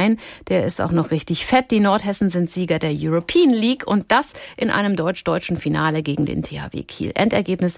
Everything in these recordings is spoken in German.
Nein, der ist auch noch richtig fett. Die Nordhessen sind Sieger der European League und das in einem deutsch-deutschen Finale gegen den THW Kiel. Endergebnis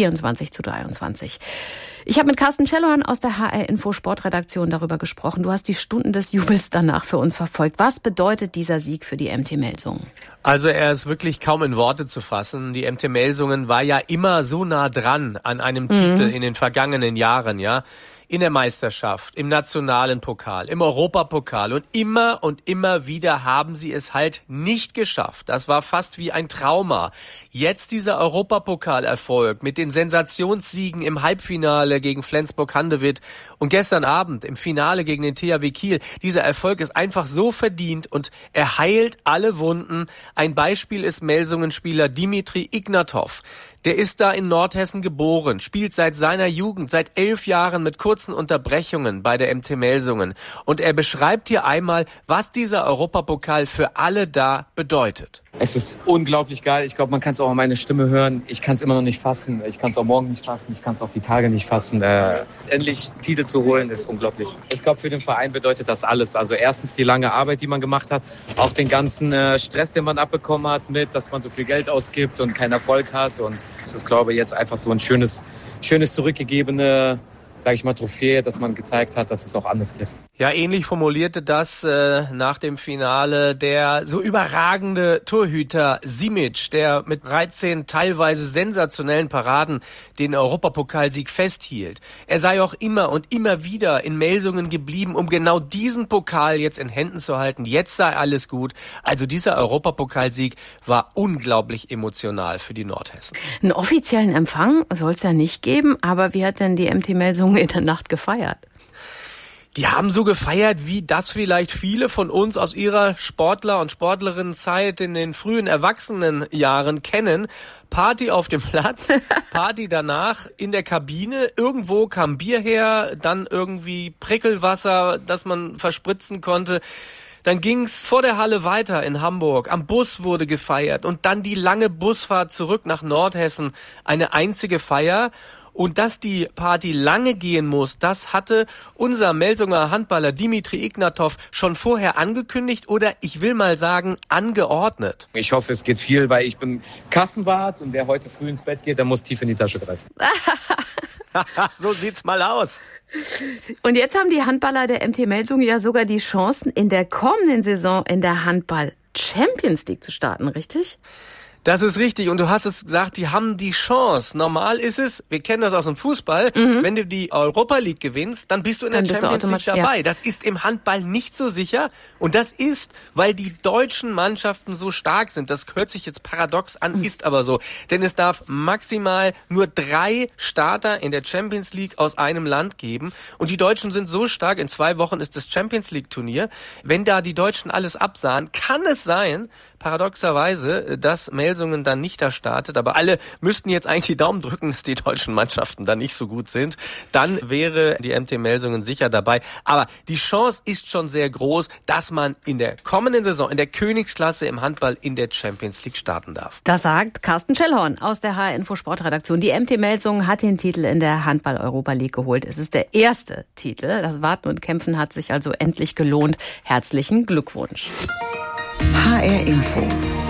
24:23. Ich habe mit Carsten Schellhorn aus der HR-Info Sportredaktion darüber gesprochen. Du hast die Stunden des Jubels danach für uns verfolgt. Was bedeutet dieser Sieg für die MT Melsungen? Also er ist wirklich kaum in Worte zu fassen. Die MT Melsungen war ja immer so nah dran an einem Titel in den vergangenen Jahren, ja. In der Meisterschaft, im nationalen Pokal, im Europapokal und immer wieder haben sie es halt nicht geschafft. Das war fast wie ein Trauma. Jetzt dieser Europapokalerfolg mit den Sensationssiegen im Halbfinale gegen Flensburg-Handewitt und gestern Abend im Finale gegen den THW Kiel. Dieser Erfolg ist einfach so verdient und er heilt alle Wunden. Ein Beispiel ist Melsungen-Spieler Dimitri Ignatov. Der ist da in Nordhessen geboren, spielt seit seiner Jugend, seit 11 Jahren mit kurzen Unterbrechungen bei der MT Melsungen. Und er beschreibt hier einmal, was dieser Europapokal für alle da bedeutet. Es ist unglaublich geil. Ich glaube, man kann es auch an meiner Stimme hören. Ich kann es immer noch nicht fassen. Ich kann es auch morgen nicht fassen. Ich kann es auch die Tage nicht fassen. Endlich Titel zu holen, ist unglaublich. Ich glaube, für den Verein bedeutet das alles. Also erstens die lange Arbeit, die man gemacht hat. Auch den ganzen Stress, den man abbekommen hat mit, dass man so viel Geld ausgibt und keinen Erfolg hat. Und es ist, glaube ich, jetzt einfach so ein schönes zurückgegebene, sage ich mal, Trophäe, dass man gezeigt hat, dass es auch anders geht. Ja, ähnlich formulierte das nach dem Finale der so überragende Torhüter Simic, der mit 13 teilweise sensationellen Paraden den Europapokalsieg festhielt. Er sei auch immer wieder in Melsungen geblieben, um genau diesen Pokal jetzt in Händen zu halten. Jetzt sei alles gut. Also dieser Europapokalsieg war unglaublich emotional für die Nordhessen. Einen offiziellen Empfang soll es ja nicht geben, aber wie hat denn die MT Melsungen in der Nacht gefeiert? Die haben so gefeiert, wie das vielleicht viele von uns aus ihrer Sportler- und Sportlerinnenzeit in den frühen Erwachsenenjahren kennen. Party auf dem Platz, Party danach in der Kabine. Irgendwo kam Bier her, dann irgendwie Prickelwasser, das man verspritzen konnte. Dann ging's vor der Halle weiter in Hamburg. Am Bus wurde gefeiert und dann die lange Busfahrt zurück nach Nordhessen. Eine einzige Feier. Und dass die Party lange gehen muss, das hatte unser Melsunger Handballer Dimitri Ignatov schon vorher angekündigt oder ich will mal sagen, angeordnet. Ich hoffe, es geht viel, weil ich bin Kassenwart und wer heute früh ins Bett geht, der muss tief in die Tasche greifen. So sieht's mal aus. Und jetzt haben die Handballer der MT Melsungen ja sogar die Chancen, in der kommenden Saison in der Handball-Champions League zu starten, richtig? Das ist richtig. Und du hast es gesagt, die haben die Chance. Normal ist es, wir kennen das aus dem Fußball, wenn du die Europa League gewinnst, dann bist du in der Champions League dabei. Ja. Das ist im Handball nicht so sicher. Und das ist, weil die deutschen Mannschaften so stark sind. Das hört sich jetzt paradox an, ist aber so. Denn es darf maximal nur 3 Starter in der Champions League aus einem Land geben. Und die Deutschen sind so stark, in 2 Wochen ist das Champions League Turnier. Wenn da die Deutschen alles absahen, kann es sein, paradoxerweise, dass Melsungen dann nicht da startet, aber alle müssten jetzt eigentlich die Daumen drücken, dass die deutschen Mannschaften da nicht so gut sind. Dann wäre die MT Melsungen sicher dabei. Aber die Chance ist schon sehr groß, dass man in der kommenden Saison in der Königsklasse im Handball in der Champions League starten darf. Das sagt Carsten Schellhorn aus der HR-Info Sportredaktion. Die MT Melsungen hat den Titel in der Handball-Europa League geholt. Es ist der erste Titel. Das Warten und Kämpfen hat sich also endlich gelohnt. Herzlichen Glückwunsch. HR Info.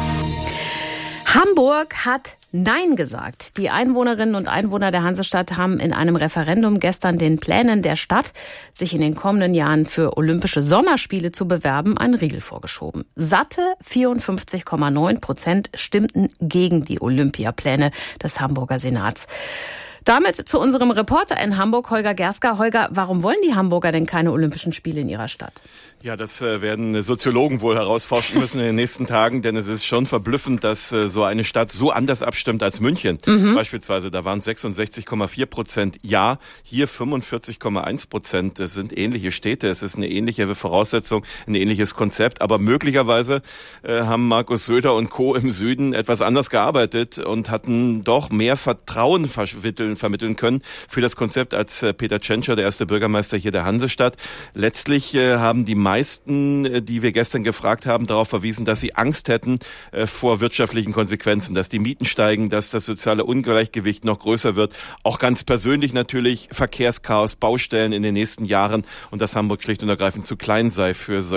Hamburg hat Nein gesagt. Die Einwohnerinnen und Einwohner der Hansestadt haben in einem Referendum gestern den Plänen der Stadt, sich in den kommenden Jahren für Olympische Sommerspiele zu bewerben, einen Riegel vorgeschoben. Satte 54,9% stimmten gegen die Olympiapläne des Hamburger Senats. Damit zu unserem Reporter in Hamburg, Holger Gerska. Holger, warum wollen die Hamburger denn keine Olympischen Spiele in ihrer Stadt? Ja, das werden Soziologen wohl herausforschen müssen in den nächsten Tagen, denn es ist schon verblüffend, dass so eine Stadt so anders abstimmt als München. Beispielsweise, da waren 66,4% Ja, hier 45,1%. Das sind ähnliche Städte, es ist eine ähnliche Voraussetzung, ein ähnliches Konzept, aber möglicherweise haben Markus Söder und Co. im Süden etwas anders gearbeitet und hatten doch mehr Vertrauen vermitteln können für das Konzept als Peter Tschentscher, der erste Bürgermeister hier der Hansestadt. Letztlich haben die meisten, die wir gestern gefragt haben, darauf verwiesen, dass sie Angst hätten vor wirtschaftlichen Konsequenzen, dass die Mieten steigen, dass das soziale Ungleichgewicht noch größer wird. Auch ganz persönlich natürlich Verkehrschaos, Baustellen in den nächsten Jahren und dass Hamburg schlicht und ergreifend zu klein sei für solche